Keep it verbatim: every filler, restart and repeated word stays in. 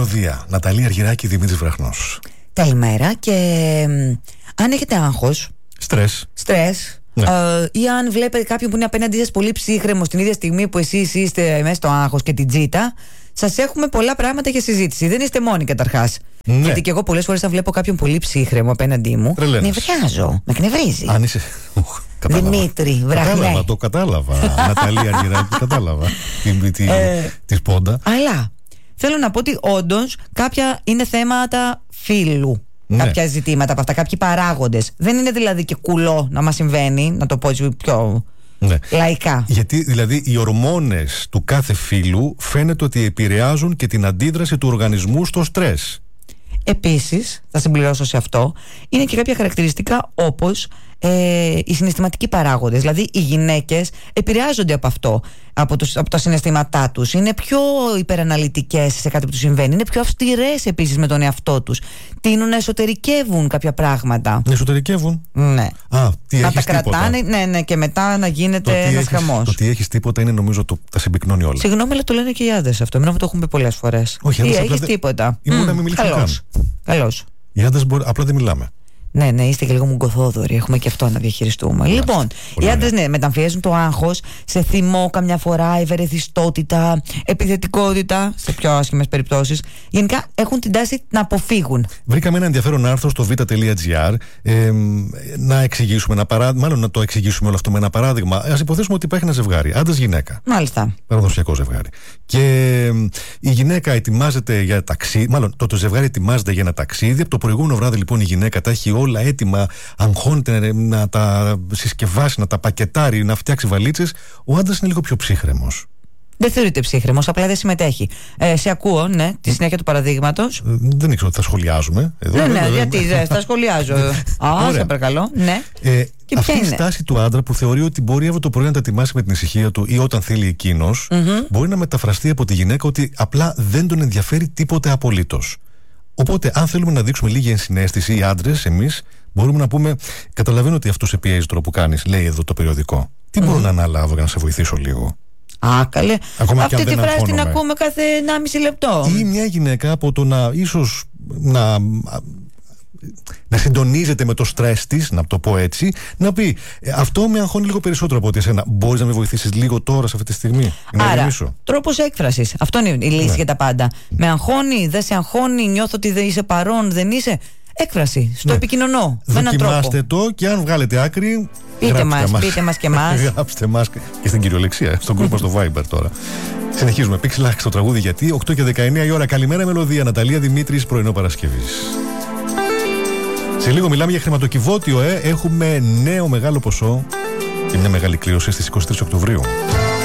μελωδία. Ναταλία Αργυράκη, Δημήτρης Βραχνός. Καλημέρα. Και ε, αν έχετε άγχος, Στρες. Στρες. Ναι. Ε, ή αν βλέπετε κάποιον που είναι απέναντί σας πολύ ψύχρεμο την ίδια στιγμή που εσείς είστε μέσα στο άγχος και την τζίτα, σας έχουμε πολλά πράγματα για συζήτηση. Δεν είστε μόνοι καταρχάς. Ναι. Γιατί και εγώ πολλές φορές θα βλέπω κάποιον πολύ ψύχρεμο απέναντί μου. Νευριάζω. Με εκνευρίζει. Αν είσαι. Δημήτρη, Βραχνέ. Κατάλαβα, το κατάλαβα. Ναταλία Αργυράκη, κατάλαβα. Την τη, ε, τη σπόντα. Αλλά θέλω να πω ότι όντως κάποια είναι θέματα φίλου. Ναι. Κάποια ζητήματα από αυτά, κάποιοι παράγοντες. Δεν είναι δηλαδή και κουλό να μας συμβαίνει, να το πω έτσι πιο ναι. λαϊκά. Γιατί δηλαδή οι ορμόνες του κάθε φύλου φαίνεται ότι επηρεάζουν και την αντίδραση του οργανισμού στο στρες. Επίσης, θα συμπληρώσω σε αυτό, είναι και κάποια χαρακτηριστικά όπως ε, οι συναισθηματικοί παράγοντες. Δηλαδή οι γυναίκες επηρεάζονται από αυτό, από, τους, από τα συναισθήματά τους. Είναι πιο υπεραναλυτικές σε κάτι που τους συμβαίνει. Είναι πιο αυστηρές επίσης με τον εαυτό τους. Τείνουν να εσωτερικεύουν κάποια πράγματα. Να εσωτερικεύουν. Ναι. Α, τι να έχεις τα κρατάνε, τίποτα. ναι, ναι, και μετά να γίνεται ένας χαμός. Το ότι έχεις τίποτα είναι νομίζω το, τα συμπυκνώνει όλα. Συγγνώμη, αλλά το λένε και οι άντρες αυτό. Εμένα μου το έχουν πει πολλές φορές. Όχι, τι έχεις τίποτα. Ή μπορεί να μην μιλήσουμε καν. Καλώς. Οι άντρες απλά δεν μιλάμε. Ναι, ναι, είστε και λίγο μουγκοθόδωροι. Έχουμε και αυτό να διαχειριστούμε. Μάλιστα. Λοιπόν, οι άντρες ναι, μεταμφιέζουν το άγχος σε θυμό καμιά φορά, ευερεθιστότητα, επιθετικότητα, σε πιο άσχημες περιπτώσεις. Γενικά έχουν την τάση να αποφύγουν. Βρήκαμε ένα ενδιαφέρον άρθρο στο β.gr ε, να εξηγήσουμε ένα παράδειγμα, μάλλον να το εξηγήσουμε όλο αυτό με ένα παράδειγμα. Ας υποθέσουμε ότι υπάρχει ένα ζευγάρι, άντρας-γυναίκα. Μάλιστα. Παραδοσιακό ζευγάρι. Και ε, η γυναίκα ετοιμάζεται για ταξίδι, μάλλον το, το ζευγάρι ετοιμάζεται για ένα ταξίδι. Από το προηγούμενο βράδυ λοιπόν η γυναίκα τα έχει όλα έτοιμα, αγχώνεται να τα συσκευάσει, να τα πακετάρει, να φτιάξει βαλίτσες. Ο άντρας είναι λίγο πιο ψύχρεμος. Δεν θεωρείται ψύχρεμος, απλά δεν συμμετέχει. Ε, σε ακούω, ναι, τη συνέχεια του παραδείγματος. Ε, δεν ήξερα ότι θα σχολιάζουμε. Εδώ, ναι, ναι, βέβαια, γιατί δεν θα σχολιάζω. Α, σε παρακαλώ, ναι. Ε, αυτή η στάση του άντρα που θεωρεί ότι μπορεί αυτό το πρωί να τα ετοιμάσει με την ησυχία του ή όταν θέλει εκείνος, mm-hmm. μπορεί να μεταφραστεί από τη γυναίκα ότι απλά δεν τον ενδιαφέρει τίποτε απολύτως. Οπότε, αν θέλουμε να δείξουμε λίγη ενσυναίσθηση, οι άντρες, εμείς, μπορούμε να πούμε: καταλαβαίνω ότι αυτό σε πιέζει τώρα που κάνεις, λέει εδώ το περιοδικό. Τι mm. μπορώ να αναλάβω για να σε βοηθήσω λίγο. Α, καλέ. Ακόμα αυτή τη φράση την αγχώνομαι. ακούμε κάθε ενάμιση λεπτό. Ή μια γυναίκα από το να ίσως να. να συντονίζεται με το στρες της, να το πω έτσι, να πει αυτό με αγχώνει λίγο περισσότερο από ότι εσένα. Μπορείς να με βοηθήσεις λίγο τώρα σε αυτή τη στιγμή? Άρα, τρόπος έκφρασης. Αυτό είναι η λύση ναι. για τα πάντα. Με αγχώνει, δεν σε αγχώνει, νιώθω ότι δεν είσαι παρόν, δεν είσαι. Έκφραση. Στο ναι. επικοινωνώ. Με έναν τρόπο. Δοκιμάστε το και αν βγάλετε άκρη. Πείτε μας, μας, πείτε μας και μας. Γράψτε μας και στην κυριολεξία, στον γκρουπ στο Viber τώρα. Συνεχίζουμε. Pixel Lax στο τραγούδι γιατί οκτώ και δεκαεννιά η ώρα. Καλημέρα μελωδία. Ναταλία Δημήτρης, πρωινό Παρασκευής. Σε λίγο μιλάμε για χρηματοκιβώτιο, ε. Έχουμε νέο μεγάλο ποσό και μια μεγάλη κλήρωση στις είκοσι τρεις Οκτωβρίου.